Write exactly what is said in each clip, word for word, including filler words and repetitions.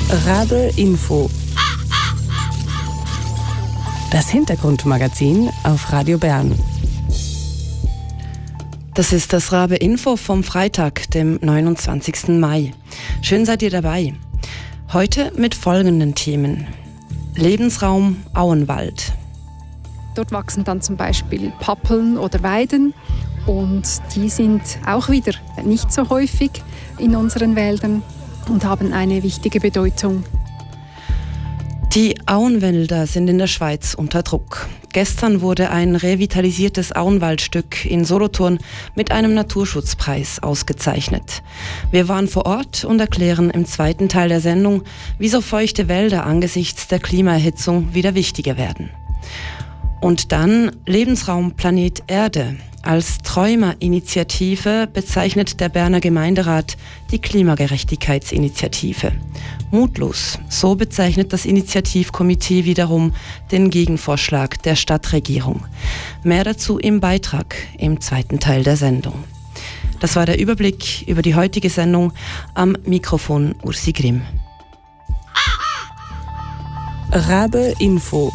Rabe Info. Das Hintergrundmagazin auf Radio Bern. Das ist das Rabe Info vom Freitag, dem neunundzwanzigsten Mai. Schön seid ihr dabei. Heute mit folgenden Themen. Lebensraum Auenwald. Dort wachsen dann zum Beispiel Pappeln oder Weiden und die sind auch wieder nicht so häufig in unseren Wäldern und haben eine wichtige Bedeutung. Die Auenwälder sind in der Schweiz unter Druck. Gestern wurde ein revitalisiertes Auenwaldstück in Solothurn mit einem Naturschutzpreis ausgezeichnet. Wir waren vor Ort und erklären im zweiten Teil der Sendung, wieso feuchte Wälder angesichts der Klimaerhitzung wieder wichtiger werden. Und dann Lebensraum Planet Erde. Als Träumerinitiative bezeichnet der Berner Gemeinderat die Klimagerechtigkeitsinitiative. Mutlos, so bezeichnet das Initiativkomitee wiederum den Gegenvorschlag der Stadtregierung. Mehr dazu im Beitrag im zweiten Teil der Sendung. Das war der Überblick über die heutige Sendung. Am Mikrofon Ursi Grimm. Rabe Info.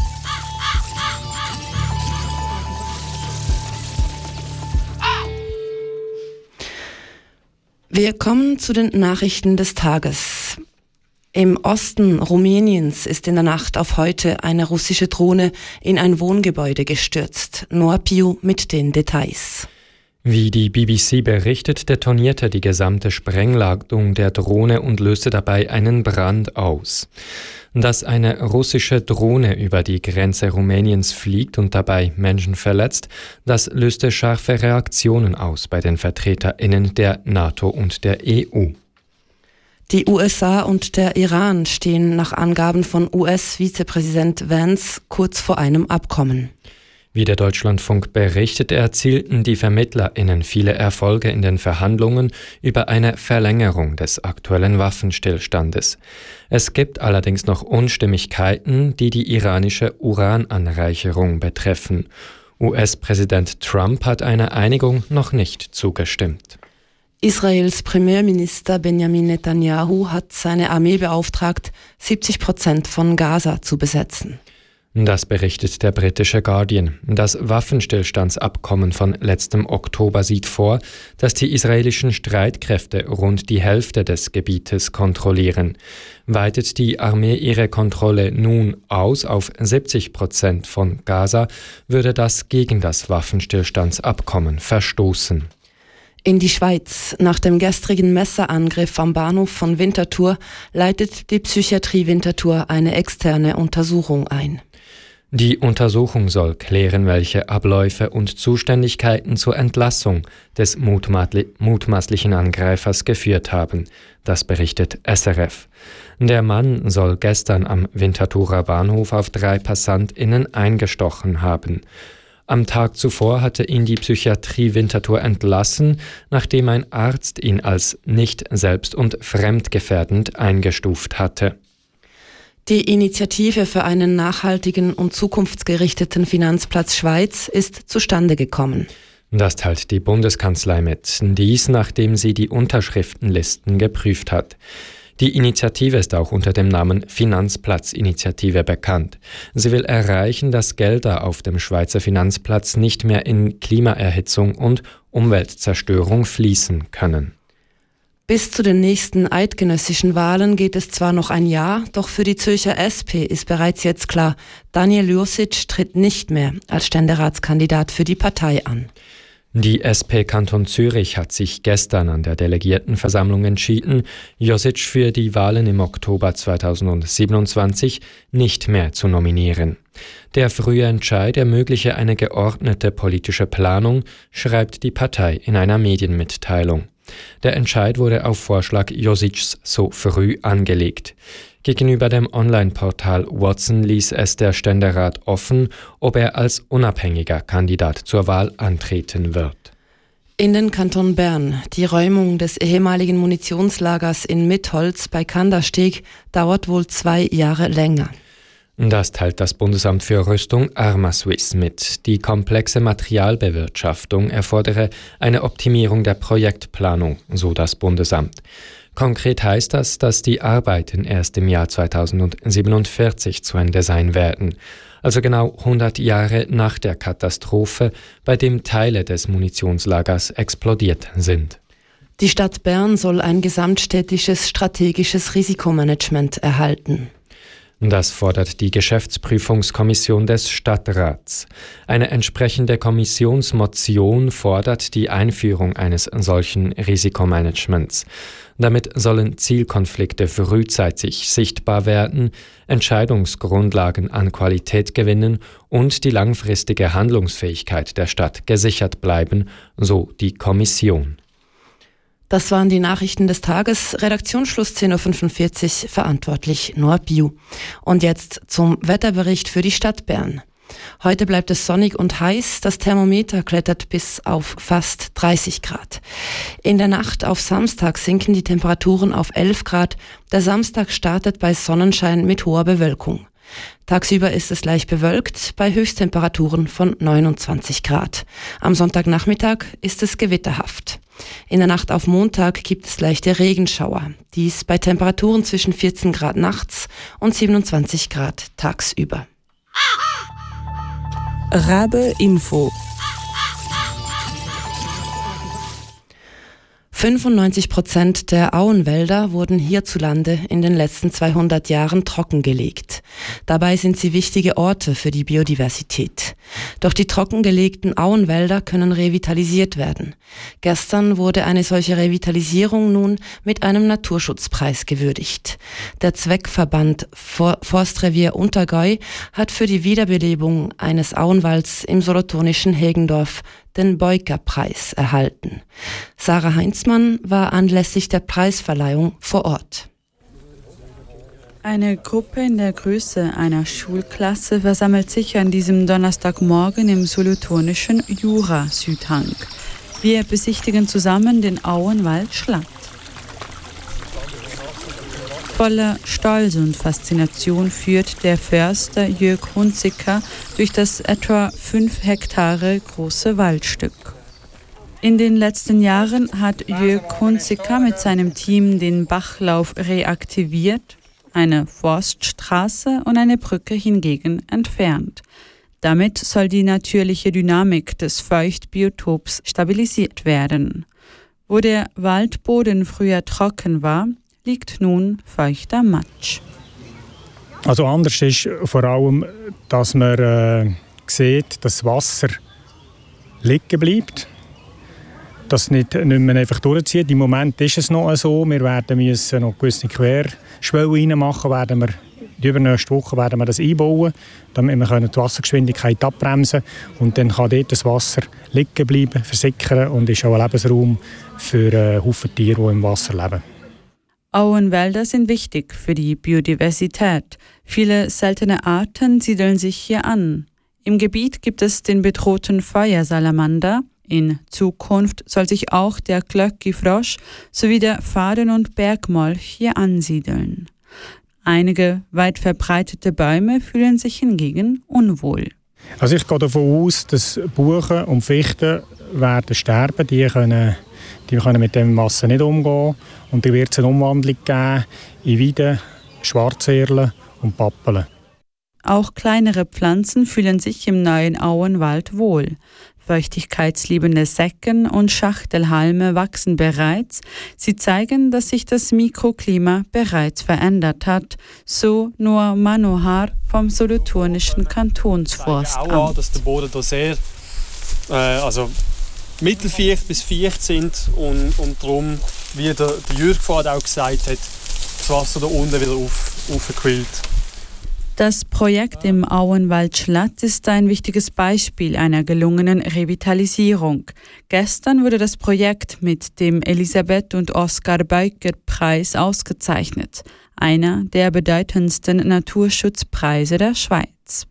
Wir kommen zu den Nachrichten des Tages. Im Osten Rumäniens ist in der Nacht auf heute eine russische Drohne in ein Wohngebäude gestürzt. Noah Piu mit den Details. Wie die B B C berichtet, detonierte die gesamte Sprengladung der Drohne und löste dabei einen Brand aus. Dass eine russische Drohne über die Grenze Rumäniens fliegt und dabei Menschen verletzt, das löste scharfe Reaktionen aus bei den VertreterInnen der NATO und der E U. Die U S A und der Iran stehen nach Angaben von U S-Vizepräsident Vance kurz vor einem Abkommen. Wie der Deutschlandfunk berichtet, erzielten die VermittlerInnen viele Erfolge in den Verhandlungen über eine Verlängerung des aktuellen Waffenstillstandes. Es gibt allerdings noch Unstimmigkeiten, die die iranische Urananreicherung betreffen. U S-Präsident Trump hat einer Einigung noch nicht zugestimmt. Israels Premierminister Benjamin Netanyahu hat seine Armee beauftragt, siebzig Prozent von Gaza zu besetzen. Das berichtet der britische Guardian. Das Waffenstillstandsabkommen von letztem Oktober sieht vor, dass die israelischen Streitkräfte rund die Hälfte des Gebietes kontrollieren. Weitet die Armee ihre Kontrolle nun aus auf siebzig Prozent von Gaza, würde das gegen das Waffenstillstandsabkommen verstoßen. In die Schweiz. Nach dem gestrigen Messerangriff am Bahnhof von Winterthur leitet die Psychiatrie Winterthur eine externe Untersuchung ein. Die Untersuchung soll klären, welche Abläufe und Zuständigkeiten zur Entlassung des mutmaßlichen Angreifers geführt haben. Das berichtet S R F. Der Mann soll gestern am Winterthurer Bahnhof auf drei PassantInnen eingestochen haben. Am Tag zuvor hatte ihn die Psychiatrie Winterthur entlassen, nachdem ein Arzt ihn als nicht selbst- und fremdgefährdend eingestuft hatte. Die Initiative für einen nachhaltigen und zukunftsgerichteten Finanzplatz Schweiz ist zustande gekommen. Das teilt die Bundeskanzlei mit, dies nachdem sie die Unterschriftenlisten geprüft hat. Die Initiative ist auch unter dem Namen Finanzplatz-Initiative bekannt. Sie will erreichen, dass Gelder auf dem Schweizer Finanzplatz nicht mehr in Klimaerhitzung und Umweltzerstörung fließen können. Bis zu den nächsten eidgenössischen Wahlen geht es zwar noch ein Jahr, doch für die Zürcher S P ist bereits jetzt klar, Daniel Josic tritt nicht mehr als Ständeratskandidat für die Partei an. Die S P Kanton Zürich hat sich gestern an der Delegiertenversammlung entschieden, Josic für die Wahlen im Oktober zweitausendsiebenundzwanzig nicht mehr zu nominieren. Der frühe Entscheid ermögliche eine geordnete politische Planung, schreibt die Partei in einer Medienmitteilung. Der Entscheid wurde auf Vorschlag Josics so früh angelegt. Gegenüber dem Online-Portal Watson ließ es der Ständerat offen, ob er als unabhängiger Kandidat zur Wahl antreten wird. In den Kanton Bern. Die Räumung des ehemaligen Munitionslagers in Mitholz bei Kandersteg dauert wohl zwei Jahre länger. Das teilt das Bundesamt für Rüstung Arma-Suisse mit. Die komplexe Materialbewirtschaftung erfordere eine Optimierung der Projektplanung, so das Bundesamt. Konkret heißt das, dass die Arbeiten erst im Jahr zweitausendsiebenundvierzig zu Ende sein werden. Also genau hundert Jahre nach der Katastrophe, bei dem Teile des Munitionslagers explodiert sind. Die Stadt Bern soll ein gesamtstädtisches strategisches Risikomanagement erhalten. Das fordert die Geschäftsprüfungskommission des Stadtrats. Eine entsprechende Kommissionsmotion fordert die Einführung eines solchen Risikomanagements. Damit sollen Zielkonflikte frühzeitig sichtbar werden, Entscheidungsgrundlagen an Qualität gewinnen und die langfristige Handlungsfähigkeit der Stadt gesichert bleiben, so die Kommission. Das waren die Nachrichten des Tages. Redaktionsschluss zehn Uhr fünfundvierzig, verantwortlich Noah Biu. Und jetzt zum Wetterbericht für die Stadt Bern. Heute bleibt es sonnig und heiß. Das Thermometer klettert bis auf fast dreißig Grad. In der Nacht auf Samstag sinken die Temperaturen auf elf Grad. Der Samstag startet bei Sonnenschein mit hoher Bewölkung. Tagsüber ist es leicht bewölkt bei Höchsttemperaturen von neunundzwanzig Grad. Am Sonntagnachmittag ist es gewitterhaft. In der Nacht auf Montag gibt es leichte Regenschauer. Dies bei Temperaturen zwischen vierzehn Grad nachts und siebenundzwanzig Grad tagsüber. Rabe Info. fünfundneunzig Prozent der Auenwälder wurden hierzulande in den letzten zweihundert Jahren trockengelegt. Dabei sind sie wichtige Orte für die Biodiversität. Doch die trockengelegten Auenwälder können revitalisiert werden. Gestern wurde eine solche Revitalisierung nun mit einem Naturschutzpreis gewürdigt. Der Zweckverband Forstrevier Untergäu hat für die Wiederbelebung eines Auenwalds im solothurnischen Hegendorf den Beuker-Preis erhalten. Sarah Heinzmann war anlässlich der Preisverleihung vor Ort. Eine Gruppe in der Größe einer Schulklasse versammelt sich an diesem Donnerstagmorgen im solothurnischen Jura-Südhang. Wir besichtigen zusammen den Auenwald Schlatt. Voller Stolz und Faszination führt der Förster Jörg Hunziker durch das etwa fünf Hektare große Waldstück. In den letzten Jahren hat Jörg Hunziker mit seinem Team den Bachlauf reaktiviert, eine Forststraße und eine Brücke hingegen entfernt. Damit soll die natürliche Dynamik des Feuchtbiotops stabilisiert werden. Wo der Waldboden früher trocken war, liegt nun feuchter Matsch. Also anders ist vor allem, dass man äh, sieht, dass das Wasser liegen bleibt, dass es nicht, nicht mehr einfach durchzieht. Im Moment ist es noch so, wir werden müssen noch gewisse Querschwellen reinmachen, werden wir die übernächste Woche werden wir das einbauen, damit wir die Wassergeschwindigkeit abbremsen können. Und dann kann dort das Wasser liegen bleiben, versickern und ist auch ein Lebensraum für äh, Haufen Tiere, die im Wasser leben. Auenwälder sind wichtig für die Biodiversität. Viele seltene Arten siedeln sich hier an. Im Gebiet gibt es den bedrohten Feuersalamander. In Zukunft soll sich auch der Glöckifrosch sowie der Faden- und Bergmolch hier ansiedeln. Einige weit verbreitete Bäume fühlen sich hingegen unwohl. Also ich gehe davon aus, dass Buchen und Fichten werden sterben. Die können, die können mit dem Wasser nicht umgehen. Und dann wird es eine Umwandlung geben in Weiden, Schwarzerlen und Pappeln. Auch kleinere Pflanzen fühlen sich im neuen Auenwald wohl. Feuchtigkeitsliebende Secken und Schachtelhalme wachsen bereits. Sie zeigen, dass sich das Mikroklima bereits verändert hat, so Noah Manohar vom solothurnischen Kantonsforstamt. Auch an, dass der Boden da sehr äh, also mittelfeucht bis feucht sind und, und darum, wie der, der Jürg vorhin auch gesagt hat, das Wasser da unten wieder auf, aufgequillt. Das Projekt im Auenwald Schlatt ist ein wichtiges Beispiel einer gelungenen Revitalisierung. Gestern wurde das Projekt mit dem Elisabeth und Oskar Beuker Preis ausgezeichnet, einer der bedeutendsten Naturschutzpreise der Schweiz.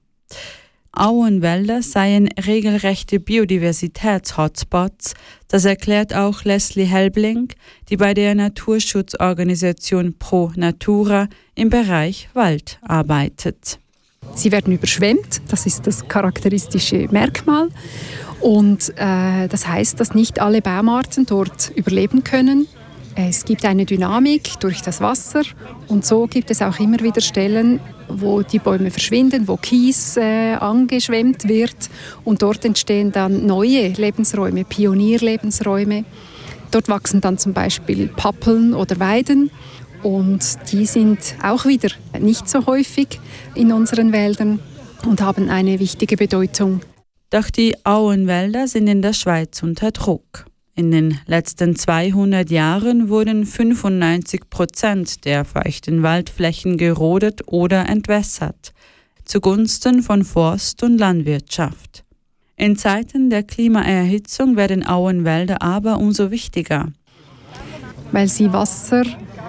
Auenwälder seien regelrechte Biodiversitäts-Hotspots, das erklärt auch Leslie Helbling, die bei der Naturschutzorganisation Pro Natura im Bereich Wald arbeitet. Sie werden überschwemmt, das ist das charakteristische Merkmal. Und äh, das heißt, dass nicht alle Baumarten dort überleben können. Es gibt eine Dynamik durch das Wasser und so gibt es auch immer wieder Stellen, wo die Bäume verschwinden, wo Kies äh, angeschwemmt wird und dort entstehen dann neue Lebensräume, Pionierlebensräume. Dort wachsen dann zum Beispiel Pappeln oder Weiden und die sind auch wieder nicht so häufig in unseren Wäldern und haben eine wichtige Bedeutung. Doch die Auenwälder sind in der Schweiz unter Druck. In den letzten zweihundert Jahren wurden fünfundneunzig Prozent der feuchten Waldflächen gerodet oder entwässert, zugunsten von Forst- und Landwirtschaft. In Zeiten der Klimaerhitzung werden Auenwälder aber umso wichtiger. Weil sie Wasser,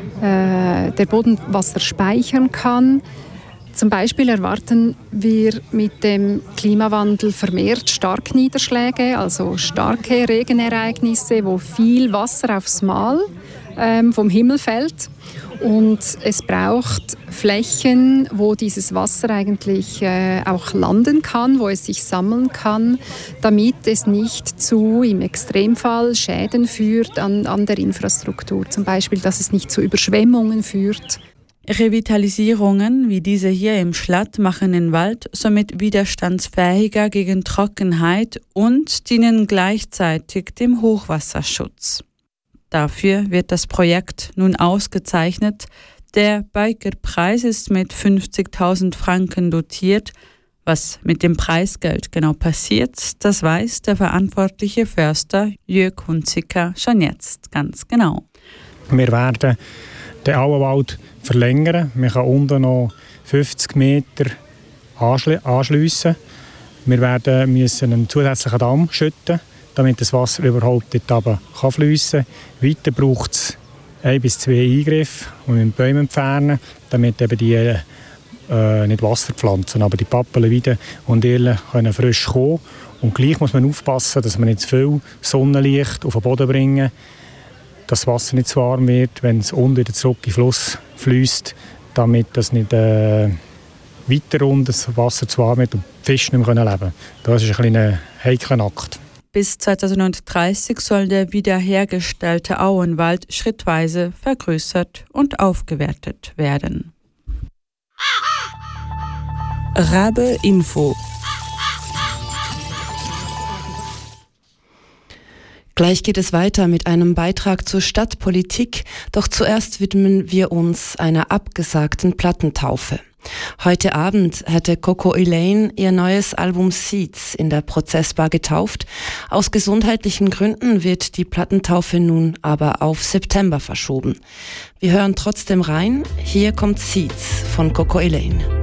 äh, der Boden Wasser speichern kann. Zum Beispiel erwarten wir mit dem Klimawandel vermehrt Starkniederschläge, also starke Regenereignisse, wo viel Wasser aufs Mal ähm, vom Himmel fällt. Und es braucht Flächen, wo dieses Wasser eigentlich äh, auch landen kann, wo es sich sammeln kann, damit es nicht zu, im Extremfall, Schäden führt an, an der Infrastruktur. Zum Beispiel, dass es nicht zu Überschwemmungen führt. Revitalisierungen wie diese hier im Schlatt machen den Wald somit widerstandsfähiger gegen Trockenheit und dienen gleichzeitig dem Hochwasserschutz. Dafür wird das Projekt nun ausgezeichnet. Der Beiker-Preis ist mit fünfzigtausend Franken dotiert. Was mit dem Preisgeld genau passiert, das weiß der verantwortliche Förster Jörg Hunziker schon jetzt ganz genau. Wir werden den Auenwald verlängern. Man kann unten noch fünfzig Meter anschliessen. Wir werden müssen einen zusätzlichen Damm schütten, damit das Wasser überhaupt dort runter fliessen kann. Weiter braucht es ein bis zwei Eingriffe und mit Bäumen entfernen, damit eben die äh, nicht Wasser pflanzen, aber die Pappeln wieder und Erlen können frisch kommen. Und gleich muss man aufpassen, dass man nicht zu viel Sonnenlicht auf den Boden bringen, dass das Wasser nicht zu warm wird, wenn es unten wieder zurück in den Fluss fließt, damit das nicht äh, weiter unten das Wasser zu warm wird und die Fische nicht mehr leben können. Das ist ein kleiner heikler Akt. Bis zweitausenddreißig soll der wiederhergestellte Auenwald schrittweise vergrößert und aufgewertet werden. Rabe Info. Gleich geht es weiter mit einem Beitrag zur Stadtpolitik, doch zuerst widmen wir uns einer abgesagten Plattentaufe. Heute Abend hätte Coco Elaine ihr neues Album Seeds in der Prozessbar getauft. Aus gesundheitlichen Gründen wird die Plattentaufe nun aber auf September verschoben. Wir hören trotzdem rein. Hier kommt Seeds von Coco Elaine.